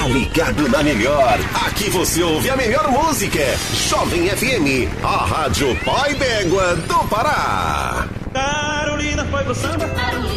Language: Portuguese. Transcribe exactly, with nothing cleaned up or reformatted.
Tá ligado na melhor. Aqui você ouve a melhor música. Jovem F M, a rádio pai d'égua do Pará. Carolina foi pro samba.